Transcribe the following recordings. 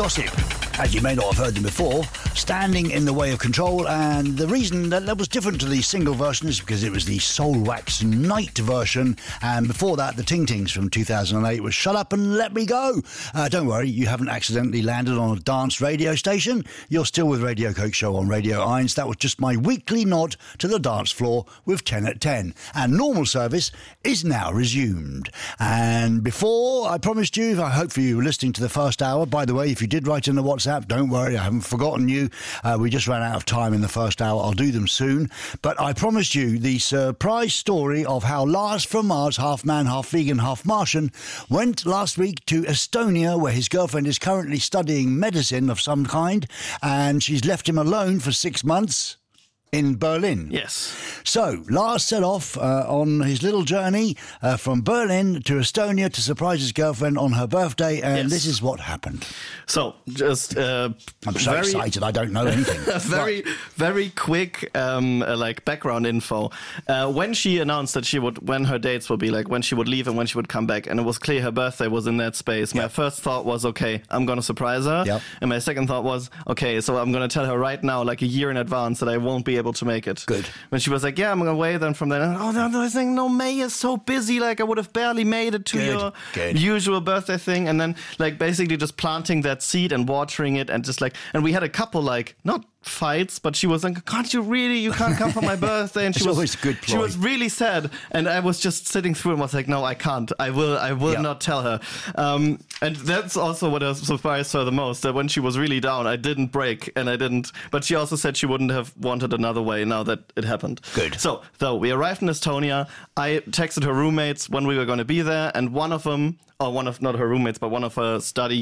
Gossip. As you may not have heard them before, Standing in the Way of Control, and the reason that was different to the single version is because it was the Soulwax Night version, and before that the Ting Tings from 2008 was Shut Up and Let Me Go. Don't worry, you haven't accidentally landed on a dance radio station. You're still with Radio Coke Show on Radio Irons. That was just my weekly nod to the dance floor with 10 at 10, and normal service is now resumed. And before, I promised you, I hope you were listening to the first hour. By the way, if you did write in the WhatsApp, don't worry, I haven't forgotten you. We just ran out of time in the first hour. I'll do them soon. But I promised you the surprise story of how Lars from Mars, half man, half vegan, half Martian, went last week to Estonia, where his girlfriend is currently studying medicine of some kind, and she's left him alone for 6 months in Berlin. Yes. So, Lars set off on his little journey from Berlin to Estonia to surprise his girlfriend on her birthday, and this is what happened. So, just... I'm so excited, I don't know anything. Very quick, background info. When she announced that when her dates would be, like, when she would leave and when she would come back, and it was clear her birthday was in that space, my first thought was, okay, I'm going to surprise her. Yep. And my second thought was, okay, so I'm going to tell her right now, like a year in advance, that I won't be able to make it. Good. When she was like, yeah, I'm going away then from then. I was saying, no, May is so busy. Like, I would have barely made it to your usual birthday thing. And then, like, basically just planting that seed and watering it and just like, and we had a couple, like, not fights, but she was like, you can't come for my birthday. And she was always a good ploy. She was really sad. And I was just sitting through and was like, no, I can't. I will not tell her. And that's also what surprised her the most, that when she was really down, I didn't break and I didn't, but she also said she wouldn't have wanted another way now that it happened. Good. So, though, we arrived in Estonia. I texted her roommates when we were going to be there, and one of them, not her roommates, but one of her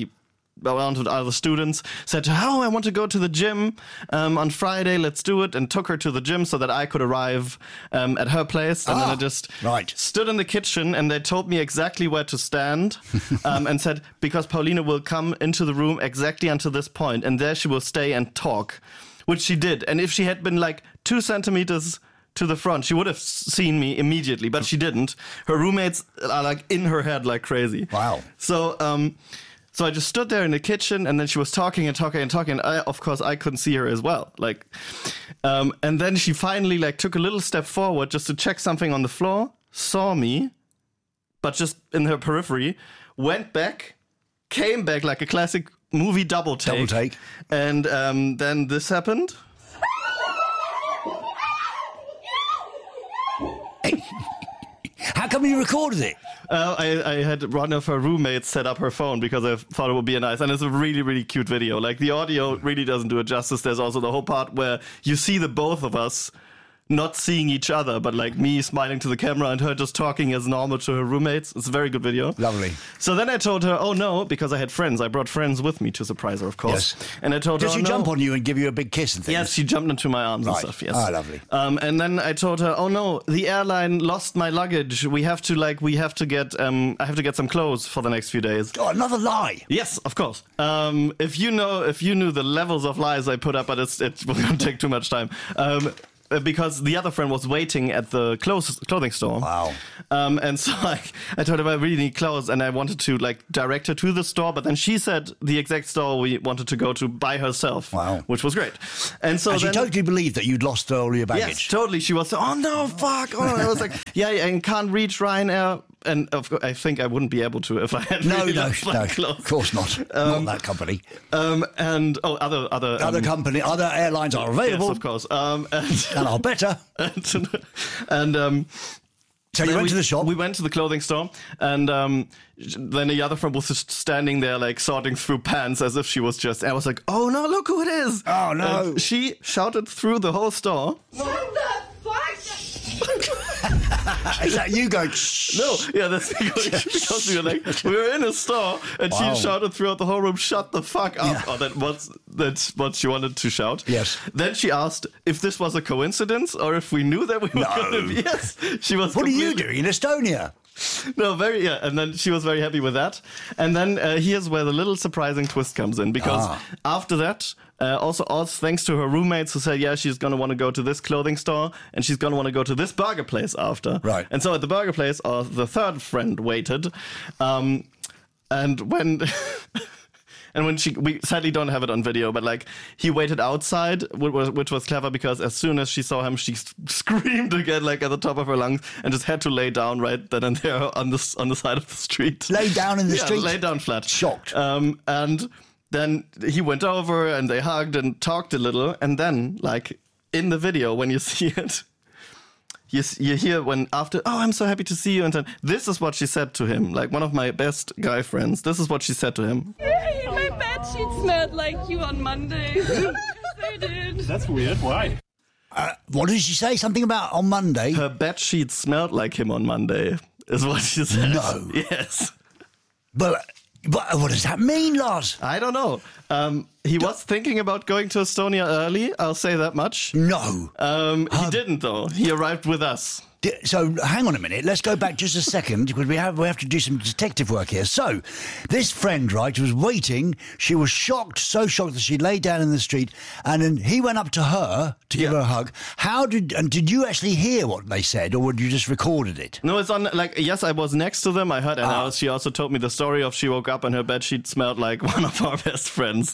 one of the other students said to her, I want to go to the gym on Friday, let's do it, and took her to the gym so that I could arrive at her place. And then I just stood in the kitchen, and they told me exactly where to stand and said, because Paulina will come into the room exactly until this point, and there she will stay and talk, which she did. And if she had been like 2 centimeters to the front, she would have seen me immediately, but she didn't. Her roommates are like in her head like crazy. Wow. So I just stood there in the kitchen, and then she was talking and talking and talking. And of course, I couldn't see her as well. Like, and then she finally like took a little step forward just to check something on the floor, saw me, but just in her periphery, went back, came back like a classic movie double take. And then this happened. How come you recorded it? I had one of her roommates set up her phone because I thought it would be nice. And it's a really, really cute video. Like, the audio really doesn't do it justice. There's also the whole part where you see the both of us not seeing each other, but like me smiling to the camera and her just talking as normal to her roommates. It's a very good video. Lovely. So then I told her, oh no, because I had friends. I brought friends with me to surprise her, of course. Yes. And I told her, did she jump on you and give you a big kiss and things? Yes, she jumped into my arms and stuff, yes. Oh, lovely. And then I told her, oh no, the airline lost my luggage. I have to get some clothes for the next few days. Oh, another lie. Yes, of course. If you knew the levels of lies I put up, but it was going to take too much time. Because the other friend was waiting at the clothing store. Wow. And so I told her I really need clothes, and I wanted to like direct her to the store, but then she said the exact store we wanted to go to by herself. Wow. Which was great. And so she totally believed that you'd lost all your baggage. Yes, totally. She was, oh no, fuck. Oh, I was like, yeah, I can't reach Ryanair. And I think I wouldn't be able to if I had no, clothes. Of course not. Not that company. Other company, other airlines are available. Yes, of course. And are better. So you went to the shop? We went to the clothing store, and then the other friend was just standing there, like, sorting through pants as if she was just... I was like, oh, no, look who it is! Oh, no. And she shouted through the whole store. What the fuck? Is that you going... No, yeah, that's because we were in a store, and she shouted throughout the whole room, shut the fuck up. Yeah. Oh, that's what she wanted to shout. Yes. Then she asked if this was a coincidence, or if we knew that we were going to be... Yes. She was What are you doing in Estonia? No, and then she was very happy with that. And then here's where the little surprising twist comes in, because after that, also all thanks to her roommates who said, yeah, she's going to want to go to this clothing store, and she's going to want to go to this burger place after. Right. And so at the burger place, the third friend waited. And And when we sadly don't have it on video, but like he waited outside, which was clever because as soon as she saw him, she screamed again, like at the top of her lungs, and just had to lay down right then and there on the side of the street. Lay down in the street? Lay down flat. Shocked. And then he went over and they hugged and talked a little. And then, like, in the video, when you see it, you hear when after, oh, I'm so happy to see you. And then this is what she said to him. Like, one of my best guy friends. This is what she said to him. Hey, my bedsheet smelled like you on Monday. Yes, they did. That's weird. Why? What did she say? Something about on Monday? Her bedsheet smelled like him on Monday, is what she said. No. Yes. But what does that mean, Lars? I don't know. He was thinking about going to Estonia early, I'll say that much. No. He didn't, though. He arrived with us. So hang on a minute. Let's go back just a second because we have to do some detective work here. So this friend, right, was waiting. She was shocked, so shocked that she lay down in the street, and then he went up to her to give her a hug. Did you actually hear what they said, or would you just recorded it? No, it's on. Like, yes, I was next to them. I heard, and she also told me the story of she woke up and her bedsheet smelled like one of our best friends.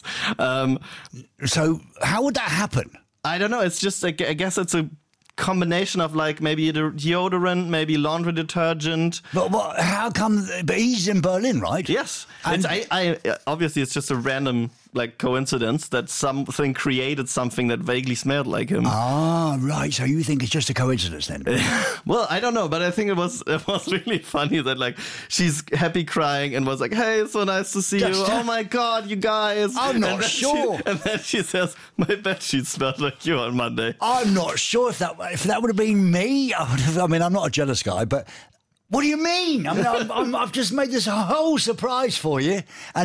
So how would that happen? I don't know. It's just, I guess it's a combination of like maybe deodorant, maybe laundry detergent. But how come? But he's in Berlin, right? Yes. And I obviously it's just a random like coincidence that something created something that vaguely smelled like him. Ah, right. So you think it's just a coincidence then? Well, I don't know, but I think it was really funny that like she's happy crying and was like, "Hey, it's so nice to see you. Oh my God, you guys." I'm not sure. And then she says, "My bedsheet smelled like you on Monday." I'm not sure if that would have been me. I mean, I'm not a jealous guy, but. What do you mean? I mean, I've just made this whole surprise for you,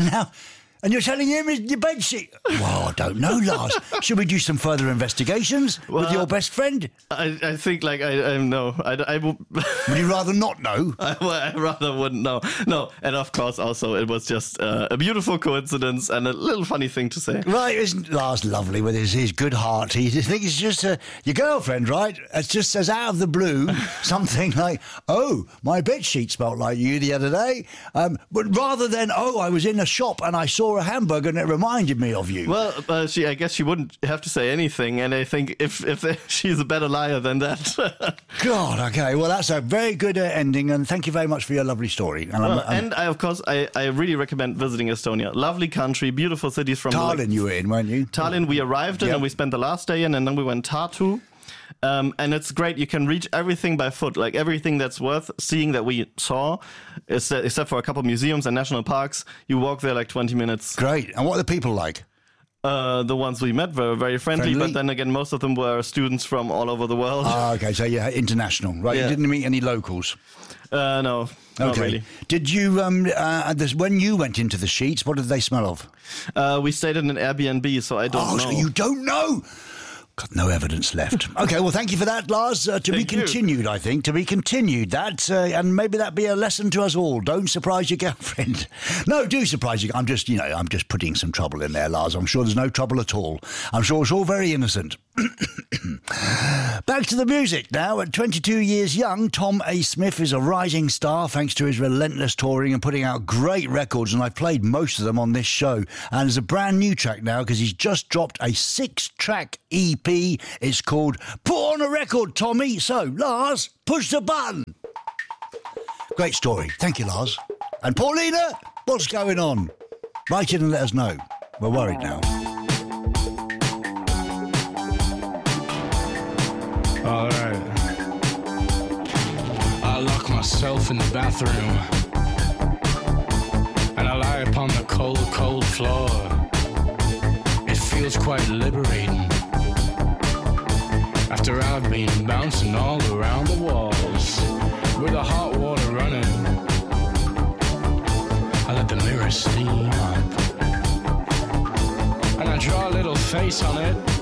and you're telling him your bedsheet. Well, I don't know, Lars. Should we do some further investigations with your best friend? I think, like, I know. I will. Would you rather not know? I rather wouldn't know. No, and of course, also, it was just a beautiful coincidence and a little funny thing to say. Right, isn't Lars lovely with his good heart? He thinks it's just your girlfriend, right? It just says out of the blue something like, "Oh, my bedsheet smelled like you the other day," but rather than, "Oh, I was in a shop and I saw a hamburger and it reminded me of you." Well, I guess she wouldn't have to say anything, and I think if she's a better liar than that. God, okay. Well, that's a very good ending, and thank you very much for your lovely story. And of course, I really recommend visiting Estonia. Lovely country, beautiful cities from Tallinn. You were in, weren't you? Tallinn, we arrived in, and we spent the last day in, and then we went Tartu. And it's great. You can reach everything by foot, like everything that's worth seeing that we saw, except for a couple of museums and national parks. You walk there like 20 minutes. Great. And what are the people like? The ones we met were very friendly, but then again, most of them were students from all over the world. Ah, okay. So you're international, right? Yeah. You didn't meet any locals? No, not really. Did you, when you went into the sheets, what did they smell of? We stayed in an Airbnb, so I don't know. So you don't know? Got no evidence left. Okay, well, thank you for that, Lars. To be continued, I think. To be continued, that, and maybe that be a lesson to us all. Don't surprise your girlfriend. No, do surprise you. I'm just putting some trouble in there, Lars. I'm sure there's no trouble at all. I'm sure it's all very innocent. Back to the music now. At 22 years young, Tom A. Smith is a rising star thanks to his relentless touring and putting out great records, and I've played most of them on this show. And there's a brand new track now because he's just dropped a 6-track EP. It's called Put On A Record, Tommy. So, Lars, push the button. Great story. Thank you, Lars. And Paulina, what's going on? Write in and let us know. We're worried now. All right. I lock myself in the bathroom and I lie upon the cold, cold floor. It feels quite liberating after I've been bouncing all around the walls with the hot water running. I let the mirror steam up and I draw a little face on it.